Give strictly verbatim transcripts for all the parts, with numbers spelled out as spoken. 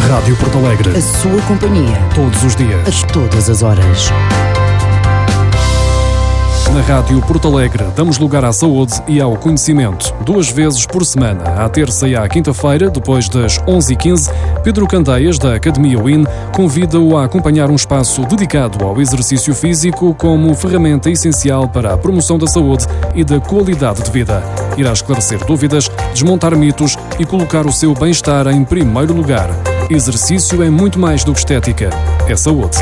Rádio Porto Alegre. A sua companhia. Todos os dias. A todas as horas. Na Rádio Porto Alegre damos lugar à saúde e ao conhecimento. Duas vezes por semana, à terça e à quinta-feira, depois das onze e quinze, Pedro Candeias, da Academia Win, convida-o a acompanhar um espaço dedicado ao exercício físico como ferramenta essencial para a promoção da saúde e da qualidade de vida. Irá esclarecer dúvidas, desmontar mitos e colocar o seu bem-estar em primeiro lugar. Exercício é muito mais do que estética, é saúde.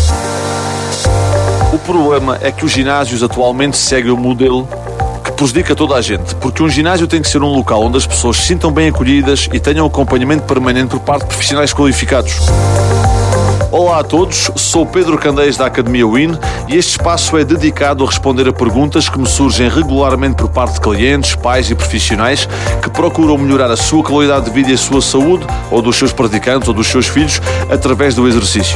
O problema é que os ginásios atualmente seguem o modelo que prejudica toda a gente, porque um ginásio tem que ser um local onde as pessoas se sintam bem acolhidas e tenham acompanhamento permanente por parte de profissionais qualificados. Olá a todos, sou Pedro Candeias da Academia Win e este espaço é dedicado a responder a perguntas que me surgem regularmente por parte de clientes, pais e profissionais que procuram melhorar a sua qualidade de vida e a sua saúde, ou dos seus praticantes ou dos seus filhos, através do exercício.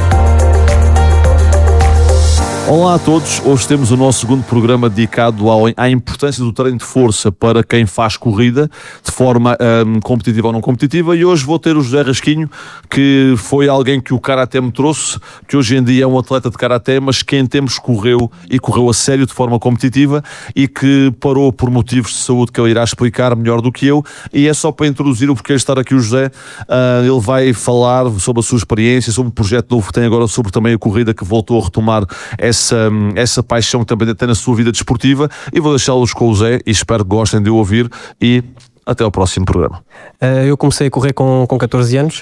Olá a todos, hoje temos o nosso segundo programa dedicado ao, à importância do treino de força para quem faz corrida, de forma um, competitiva ou não competitiva, e hoje vou ter o José Rasquinho, que foi alguém que o Karaté me trouxe, que hoje em dia é um atleta de Karaté, mas que em tempos correu e correu a sério de forma competitiva e que parou por motivos de saúde que ele irá explicar melhor do que eu, e é só para introduzir o porquê de estar aqui o José. Uh, ele vai falar sobre a sua experiência, sobre o projeto novo que tem agora, sobre também a corrida que voltou a retomar essa Essa, essa paixão que também tem na sua vida desportiva, e vou deixá-los com o Zé e espero que gostem de o ouvir e até ao próximo programa. Eu comecei a correr com, com catorze anos,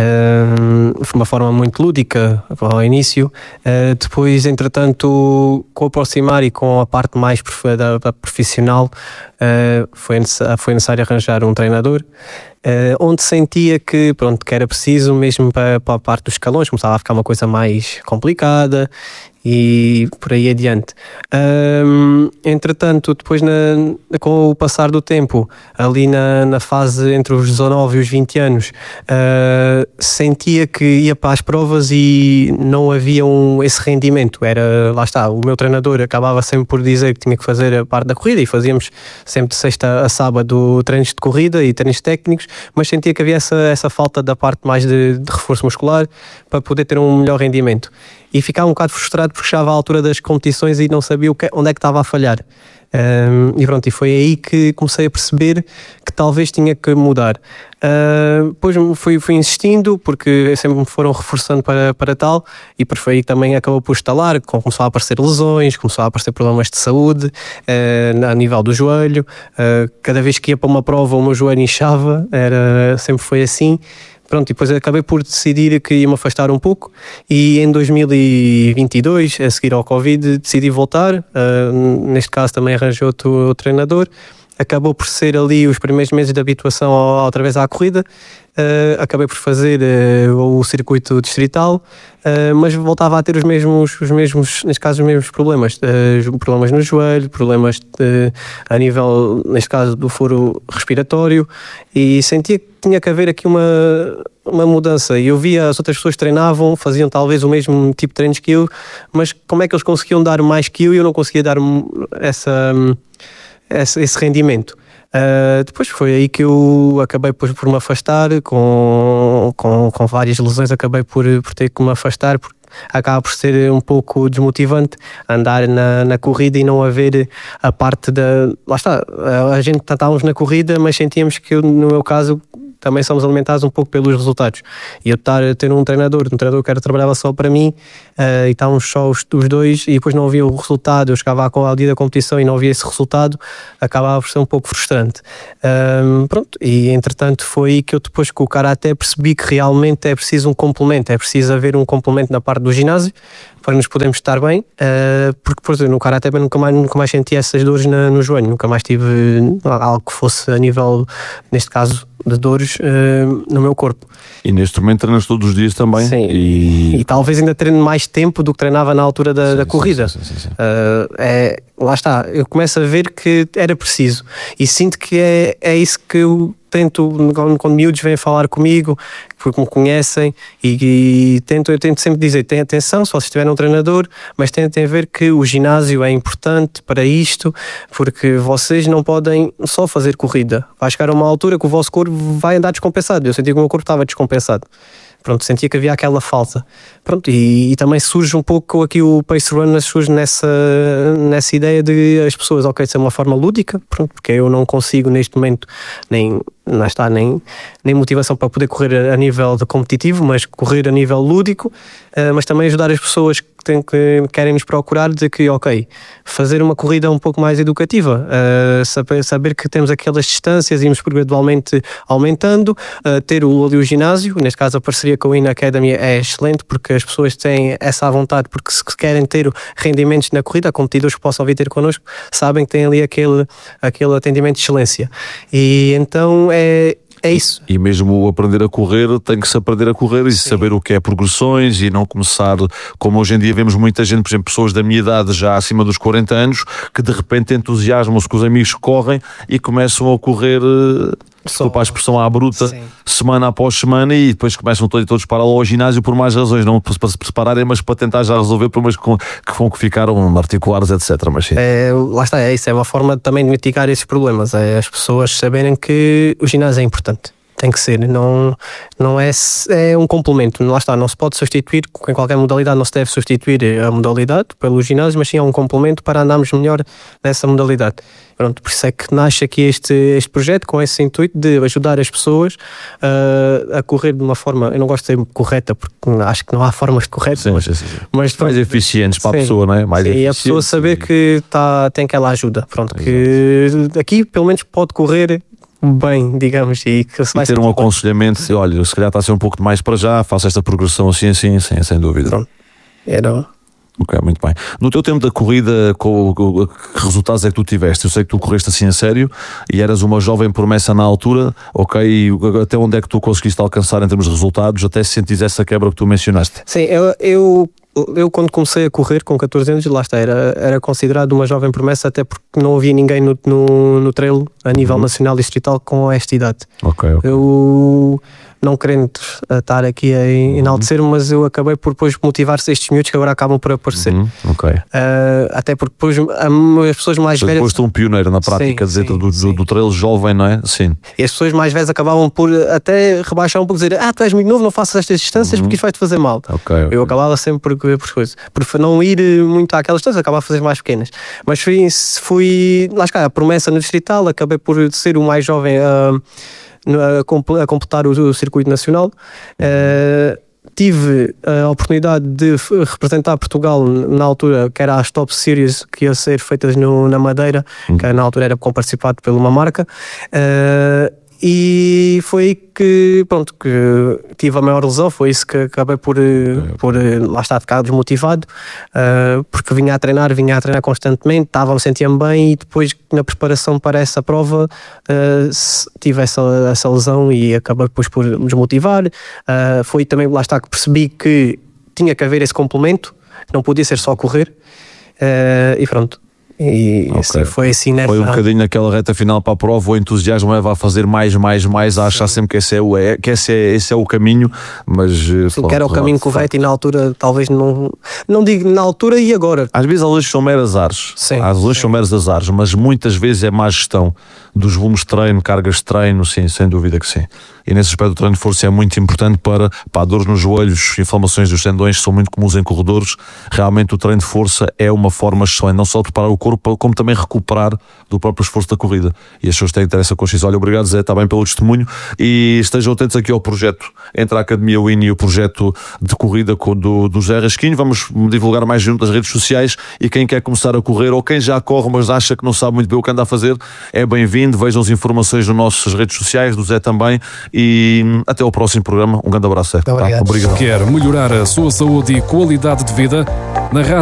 foi uma forma muito lúdica ao início, depois entretanto com o aproximar e com a parte mais da, da profissional foi, foi necessário arranjar um treinador, onde sentia que, pronto, que era preciso mesmo para, para a parte dos escalões, começava a ficar uma coisa mais complicada e por aí adiante. Um, entretanto, depois na, com o passar do tempo, ali na, na fase entre os dezanove e os vinte anos, uh, sentia que ia para as provas e não havia um, esse rendimento. Era, lá está, o meu treinador acabava sempre por dizer que tinha que fazer a parte da corrida, e fazíamos sempre de sexta a sábado treinos de corrida e treinos técnicos, mas sentia que havia essa, essa falta da parte mais de, de reforço muscular para poder ter um melhor rendimento. E ficava um bocado frustrado porque chegava à altura das competições e não sabia o que, onde é que estava a falhar. Um, e pronto, e foi aí que comecei a perceber que talvez tinha que mudar. Uh, depois fui, fui insistindo, porque sempre me foram reforçando para, para tal, e foi aí que também acabou por estalar, começou a aparecer lesões, começou a aparecer problemas de saúde uh, a nível do joelho. Uh, cada vez que ia para uma prova o meu joelho inchava, era, sempre foi assim. Pronto, e depois acabei por decidir que ia me afastar um pouco, e em dois mil e vinte e dois, a seguir ao Covid, decidi voltar. Uh, neste caso também arranjei outro, outro treinador. Acabou por ser ali os primeiros meses de habituação ao, outra vez à corrida. Uh, acabei por fazer uh, o circuito distrital, uh, mas voltava a ter os mesmos, os mesmos, neste caso, os mesmos problemas. Uh, problemas no joelho, problemas de, a nível, neste caso, do foro respiratório, e sentia que tinha que haver aqui uma, uma mudança. E eu via as outras pessoas que treinavam, faziam talvez o mesmo tipo de treinos que eu, mas como é que eles conseguiam dar mais que eu e eu não conseguia dar essa, essa, esse rendimento? Uh, depois foi aí que eu acabei por, por me afastar, com, com, com várias lesões, acabei por, por ter que me afastar, porque acaba por ser um pouco desmotivante andar na, na corrida e não haver a parte da... Lá está, a gente estávamos na corrida, mas sentíamos que, no meu caso, também somos alimentados um pouco pelos resultados. E eu estar a ter um treinador, um treinador que era, trabalhava só para mim, uh, e estávamos só os, os dois, e depois não havia o resultado, eu chegava ao dia da competição e não havia esse resultado, acabava por ser um pouco frustrante. Um, pronto, e entretanto foi aí que eu depois com o Karaté percebi que realmente é preciso um complemento, é preciso haver um complemento na parte do ginásio, para nos podermos estar bem, uh, porque por exemplo, no Karaté nunca mais, nunca mais senti essas dores na, no joelho, nunca mais tive algo que fosse a nível, neste caso, de dores uh, no meu corpo. E neste momento treinas todos os dias também? Sim, e, e talvez ainda treino mais tempo do que treinava na altura da, sim, da corrida. Sim, sim, sim, sim. Uh, é, lá está, eu começo a ver que era preciso, e sinto que é, é isso que eu tento, quando miúdos vêm falar comigo, porque me conhecem, e, e tento, eu tento sempre dizer, tenham atenção, se vocês tiverem um treinador, mas tentem ver que o ginásio é importante para isto, porque vocês não podem só fazer corrida. Vai chegar a uma altura que o vosso corpo vai andar descompensado. Eu senti que o meu corpo estava descompensado. pronto, sentia que havia aquela falta. Pronto, e, e também surge um pouco aqui o Pace Runner, surge nessa, nessa ideia de as pessoas, ok, ser uma forma lúdica, pronto, porque eu não consigo neste momento nem, não está, nem, nem motivação para poder correr a nível de competitivo, mas correr a nível lúdico, uh, mas também ajudar as pessoas que, têm, que querem nos procurar de que, ok, fazer uma corrida um pouco mais educativa, uh, saber, saber que temos aquelas distâncias, irmos gradualmente aumentando, uh, ter o, ali o ginásio, neste caso a parceria com a In Academy é excelente, porque as pessoas têm essa vontade, porque se querem ter rendimentos na corrida, competidores que possam vir ter connosco, sabem que têm ali aquele, aquele atendimento de excelência. E então é, é isso. E mesmo aprender a correr, tem que se aprender a correr e Sim. saber o que é progressões e não começar, como hoje em dia vemos muita gente, por exemplo, pessoas da minha idade já acima dos quarenta anos, que de repente entusiasmam-se com os amigos que correm e começam a correr... desculpa a expressão à bruta, Sim. semana após semana, e depois começam todos, todos para lá ao ginásio por mais razões, não para se prepararem, mas para tentar já resolver problemas que, que, que ficaram articulares, etcétera. Mas sim. É, lá está, é isso, é uma forma também de mitigar esses problemas, é as pessoas saberem que o ginásio é importante. Tem que ser, não, não é, é um complemento, lá está, não se pode substituir, em qualquer modalidade não se deve substituir a modalidade pelo ginásio, mas sim é um complemento para andarmos melhor nessa modalidade. Pronto, por isso é que nasce aqui este, este projeto com esse intuito de ajudar as pessoas uh, a correr de uma forma, eu não gosto de dizer correta, porque acho que não há formas corretas, sim, mas, sim, sim. mas mais eficientes para sim, a pessoa, não é? Mais sim, e a pessoa saber que tá, tem aquela ajuda, pronto, é que exato. Aqui pelo menos pode correr bem, digamos, e que se vai e ter um bem. Aconselhamento, olha, se calhar está a ser um pouco demais para já, faça esta progressão assim, assim, assim, sem dúvida. Pronto. Era... Ok, muito bem. No teu tempo da corrida, com, com, que resultados é que tu tiveste? Eu sei que tu correste assim a sério e eras uma jovem promessa na altura, ok, e até onde é que tu conseguiste alcançar em termos de resultados, até se sentires essa quebra que tu mencionaste? Sim, eu... eu... Eu quando comecei a correr com catorze anos, lá está, era, era considerado uma jovem promessa, até porque não havia ninguém no, no, no trail a nível uhum. nacional e distrital com esta idade. Ok, ok. Eu não querendo estar aqui a enaltecer, uhum. mas eu acabei por depois motivar-se estes miúdos que agora acabam por aparecer. Uhum. Ok. Uh, até porque depois as pessoas mais velhas... Depois tu um pioneiro na prática sim, dentro sim, do, sim. do trail jovem, não é? Sim. E as pessoas mais velhas acabavam por até rebaixar um pouco, dizer, ah, tu és muito novo, não faças estas distâncias uhum. porque isto vai-te fazer mal. Okay, okay. Eu acabava sempre por, por coisas. Por não ir muito àquelas distâncias, acabava a fazer mais pequenas. Mas fui, fui lá está, a promessa no distrital, acabei por ser o mais jovem a, a, a completar o, o circuito nacional. Uh, tive a oportunidade de representar Portugal na altura, que era as Top Series que ia ser feitas no, na Madeira, uhum. que na altura era participado por uma marca. Uh, E foi aí que, pronto, que tive a maior lesão, foi isso que acabei por, okay, por okay. lá estar, ficar desmotivado, uh, porque vinha a treinar, vinha a treinar constantemente, estava, me sentia bem e depois na preparação para essa prova uh, tive essa, essa lesão e acabei depois por me desmotivar. Uh, foi também, lá está, que percebi que tinha que haver esse complemento, não podia ser só correr, uh, e pronto. E okay. assim, foi assim nessa... Foi um bocadinho naquela reta final para a prova, o entusiasmo leva a fazer mais, mais, mais, a achar sempre que esse é o, é, que esse é, esse é o caminho, mas... Sim, que era o caminho lá, correto e na altura talvez não... Não digo na altura e agora. Às vezes as lesões são meros azares, sim, às vezes são meros azares, mas muitas vezes é má gestão dos volumes de treino, cargas de treino, sim, sem dúvida que sim. E nesse aspecto o treino de força é muito importante para, para dores nos joelhos, inflamações dos tendões que são muito comuns em corredores. Realmente o treino de força é uma forma excelente, não só de preparar o corpo, como também recuperar do próprio esforço da corrida. E as pessoas têm que ter essa consciência. Olha, obrigado Zé, está bem pelo testemunho, e estejam atentos aqui ao projeto entre a Academia Win e o projeto de corrida do, do Zé Rasquinho. Vamos divulgar mais junto nas redes sociais, e quem quer começar a correr ou quem já corre mas acha que não sabe muito bem o que anda a fazer, é bem-vindo. Vejam as informações nas nossas redes sociais, do Zé também, e até ao próximo programa. Um grande abraço, Zé. Obrigado. Tá? Obrigado. Quer melhorar a sua saúde e qualidade de vida? Na rádio